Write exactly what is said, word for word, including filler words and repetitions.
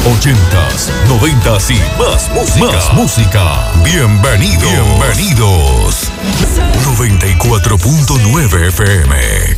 ochentas, noventas y más música. Más música. Bienvenidos. Bienvenidos. noventa y cuatro punto nueve F M.